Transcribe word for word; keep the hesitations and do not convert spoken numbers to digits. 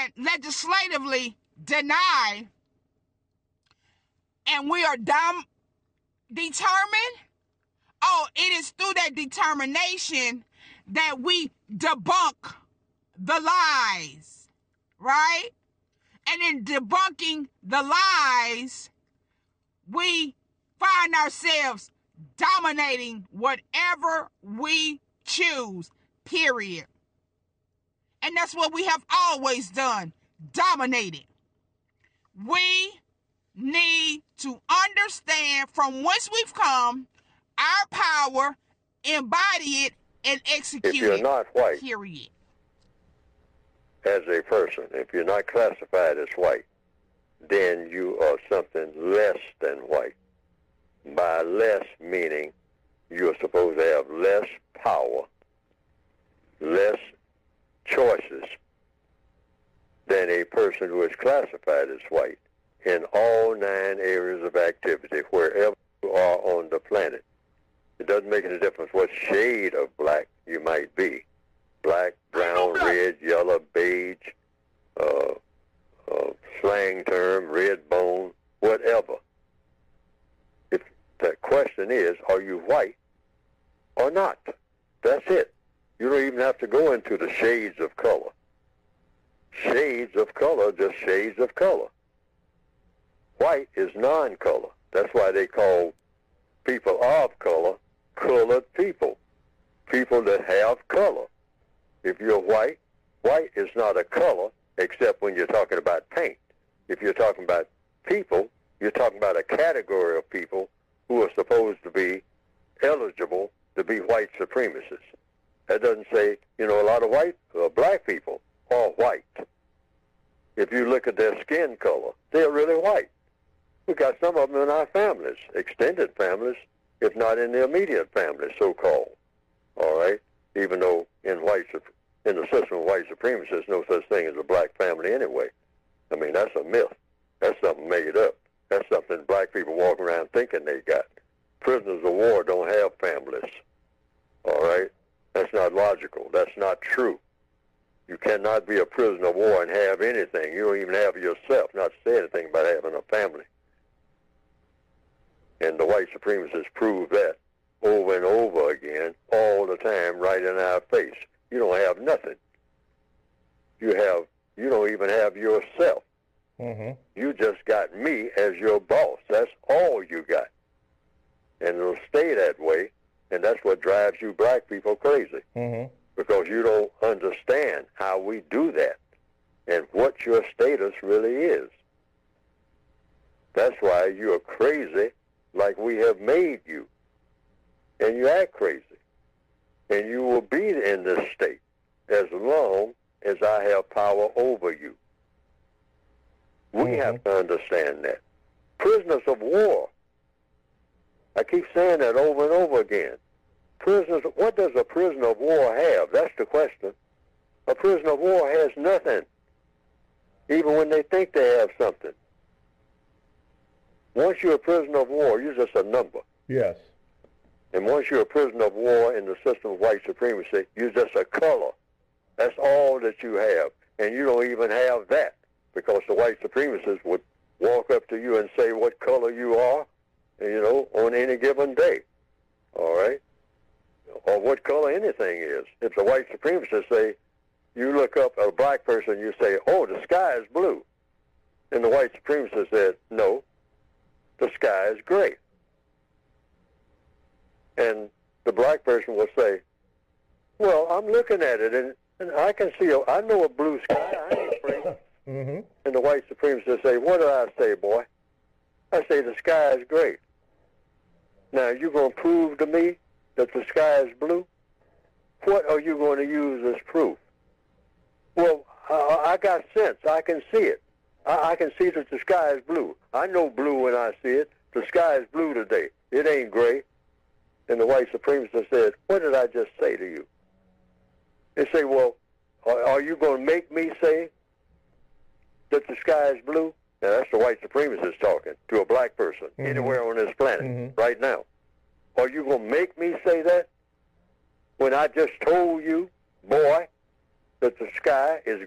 and legislatively deny, and we are dumb, determined, oh, it is through that determination that we debunk the lies, right? And in debunking the lies, we find ourselves dominating whatever we choose, period. And that's what we have always done, dominated. We need to understand from whence we've come, our power, embody it, and execute it. If you're not white, period. As a person, if you're not classified as white, then you are something less than white. By less meaning you're supposed to have less power, less choices than a person who is classified as white in all nine areas of activity, wherever you are on the planet. It doesn't make any difference what shade of black you might be. Black, brown, red, yellow, beige, uh, uh, slang term, red bone, whatever. If the question is, are you white or not? That's it. You don't even have to go into the shades of color. Shades of color, just shades of color. White is non-color. That's why they call people of color colored people, people that have color. If you're white, white is not a color except when you're talking about paint. If you're talking about people, you're talking about a category of people who are supposed to be eligible to be white supremacists. That doesn't say, you know, a lot of white, uh, black people are white. If you look at their skin color, they're really white. We got some of them in our families, extended families, if not in the immediate family, so-called. All right? Even though in white, in the system of white supremacy, there's no such thing as a black family anyway. I mean, that's a myth. That's something made up. That's something black people walk around thinking they got. Prisoners of war don't have families. All right? That's not logical. That's not true. You cannot be a prisoner of war and have anything. You don't even have yourself, not to say anything about having a family. And the white supremacists prove that over and over again, all the time, right in our face. You don't have nothing. You have, you don't even have yourself. Mm-hmm. You just got me as your boss. That's all you got. And it'll stay that way, and that's what drives you black people crazy. Mm-hmm. Because you don't understand how we do that and what your status really is. That's why you're crazy like we have made you. And you act crazy. And you will be in this state as long as I have power over you. We mm-hmm. have to understand that. Prisoners of war. I keep saying that over and over again. Prisoners, what does a prisoner of war have? That's the question. A prisoner of war has nothing, even when they think they have something. Once you're a prisoner of war, you're just a number. Yes. And once you're a prisoner of war in the system of white supremacy, you're just a color. That's all that you have. And you don't even have that, because the white supremacists would walk up to you and say what color you are, you know, on any given day. All right? Or what color anything is. If the white supremacists say, you look up at a black person, you say, oh, the sky is blue. And the white supremacist said, no, the sky is gray. And the black person will say, well, I'm looking at it, and, and I can see, a, I know a blue sky, I ain't afraid. mm-hmm. And the white supremacists say, what do I say, boy? I say the sky is gray. Now, you going to prove to me that the sky is blue? What are you going to use as proof? Well, uh, I got sense. I can see it. I, I can see that the sky is blue. I know blue when I see it. The sky is blue today. It ain't gray. And the white supremacist said, what did I just say to you? They say, well, are, are you going to make me say that the sky is blue? Now, that's the white supremacist talking to a black person mm-hmm. anywhere on this planet mm-hmm. right now. Are you going to make me say that when I just told you, boy, that the sky is